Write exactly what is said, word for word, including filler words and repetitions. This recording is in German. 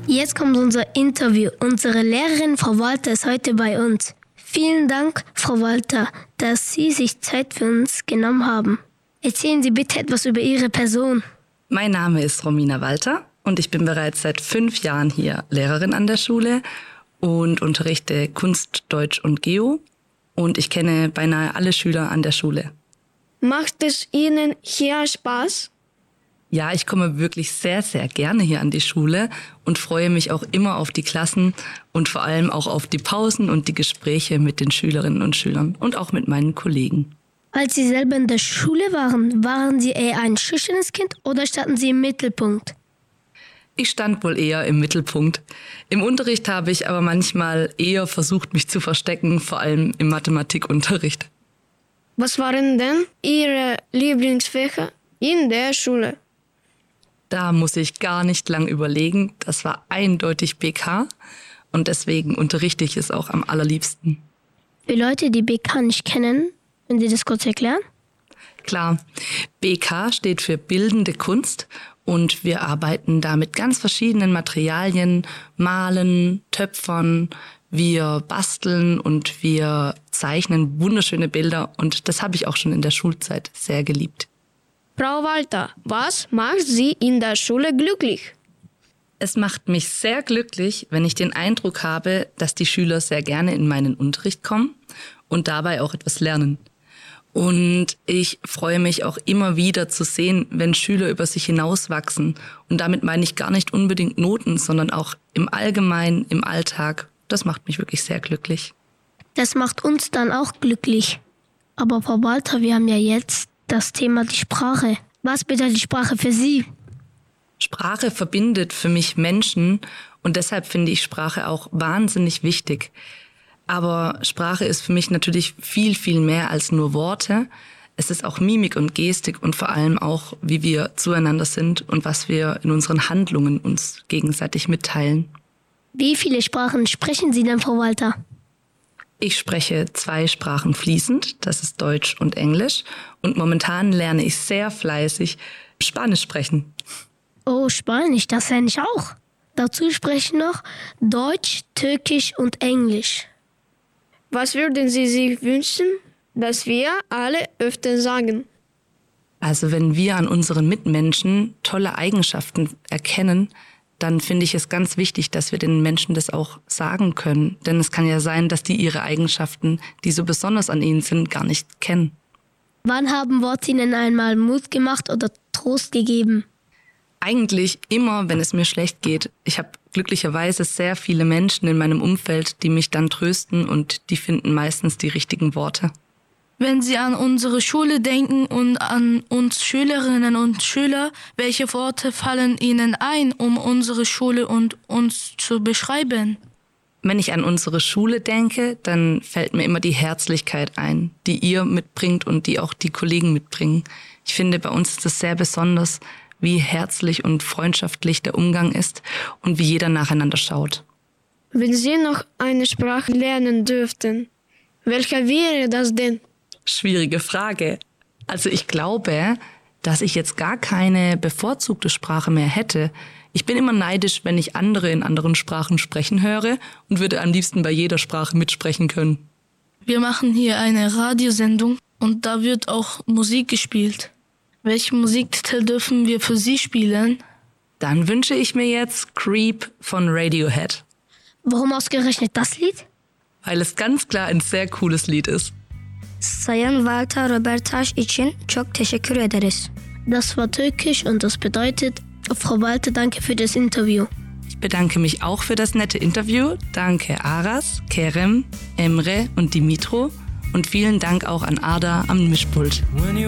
Jetzt kommt unser Interview. Unsere Lehrerin Frau Walter ist heute bei uns. Vielen Dank, Frau Walter, dass Sie sich Zeit für uns genommen haben. Erzählen Sie bitte etwas über Ihre Person. Mein Name ist Romina Walter und ich bin bereits seit fünf Jahren hier Lehrerin an der Schule und unterrichte Kunst, Deutsch und Geo. Und ich kenne beinahe alle Schüler an der Schule. Macht es Ihnen hier Spaß? Ja, ich komme wirklich sehr, sehr gerne hier an die Schule und freue mich auch immer auf die Klassen und vor allem auch auf die Pausen und die Gespräche mit den Schülerinnen und Schülern und auch mit meinen Kollegen. Als Sie selber in der Schule waren, waren Sie eher ein schüchternes Kind oder standen Sie im Mittelpunkt? Ich stand wohl eher im Mittelpunkt. Im Unterricht habe ich aber manchmal eher versucht, mich zu verstecken, vor allem im Mathematikunterricht. Was waren denn Ihre Lieblingsfächer in der Schule? Da muss ich gar nicht lang überlegen. Das war eindeutig B K und deswegen unterrichte ich es auch am allerliebsten. Für Leute, die B K nicht kennen, können Sie das kurz erklären? Klar, B K steht für Bildende Kunst und wir arbeiten da mit ganz verschiedenen Materialien, malen, töpfern, wir basteln und wir zeichnen wunderschöne Bilder und das habe ich auch schon in der Schulzeit sehr geliebt. Frau Walter, was macht Sie in der Schule glücklich? Es macht mich sehr glücklich, wenn ich den Eindruck habe, dass die Schüler sehr gerne in meinen Unterricht kommen und dabei auch etwas lernen. Und ich freue mich auch immer wieder zu sehen, wenn Schüler über sich hinauswachsen. Und damit meine ich gar nicht unbedingt Noten, sondern auch im Allgemeinen, im Alltag. Das macht mich wirklich sehr glücklich. Das macht uns dann auch glücklich. Aber Frau Walter, wir haben ja jetzt das Thema die Sprache. Was bedeutet die Sprache für Sie? Sprache verbindet für mich Menschen und deshalb finde ich Sprache auch wahnsinnig wichtig. Aber Sprache ist für mich natürlich viel, viel mehr als nur Worte. Es ist auch Mimik und Gestik und vor allem auch, wie wir zueinander sind und was wir in unseren Handlungen uns gegenseitig mitteilen. Wie viele Sprachen sprechen Sie denn, Frau Walter? Ich spreche zwei Sprachen fließend, das ist Deutsch und Englisch. Und momentan lerne ich sehr fleißig Spanisch sprechen. Oh, Spanisch, das lerne ich auch. Dazu spreche ich noch Deutsch, Türkisch und Englisch. Was würden Sie sich wünschen, dass wir alle öfter sagen? Also wenn wir an unseren Mitmenschen tolle Eigenschaften erkennen, dann finde ich es ganz wichtig, dass wir den Menschen das auch sagen können. Denn es kann ja sein, dass die ihre Eigenschaften, die so besonders an ihnen sind, gar nicht kennen. Wann haben Worte Ihnen einmal Mut gemacht oder Trost gegeben? Eigentlich immer, wenn es mir schlecht geht. Ich habe glücklicherweise sehr viele Menschen in meinem Umfeld, die mich dann trösten und die finden meistens die richtigen Worte. Wenn Sie an unsere Schule denken und an uns Schülerinnen und Schüler, welche Worte fallen Ihnen ein, um unsere Schule und uns zu beschreiben? Wenn ich an unsere Schule denke, dann fällt mir immer die Herzlichkeit ein, die ihr mitbringt und die auch die Kollegen mitbringen. Ich finde, bei uns ist es sehr besonders, wie herzlich und freundschaftlich der Umgang ist und wie jeder nacheinander schaut. Wenn Sie noch eine Sprache lernen dürften, welche wäre das denn? Schwierige Frage. Also ich glaube, dass ich jetzt gar keine bevorzugte Sprache mehr hätte. Ich bin immer neidisch, wenn ich andere in anderen Sprachen sprechen höre und würde am liebsten bei jeder Sprache mitsprechen können. Wir machen hier eine Radiosendung und da wird auch Musik gespielt. Welche Musiktitel dürfen wir für Sie spielen? Dann wünsche ich mir jetzt Creep von Radiohead. Warum ausgerechnet das Lied? Weil es ganz klar ein sehr cooles Lied ist. Sayın Walter Robertaş için çok teşekkür ederiz. Das war Türkisch und das bedeutet, Frau Walter, danke für das Interview. Ich bedanke mich auch für das nette Interview. Danke Aras, Kerem, Emre und Dimitro und vielen Dank auch an Arda am Mischpult.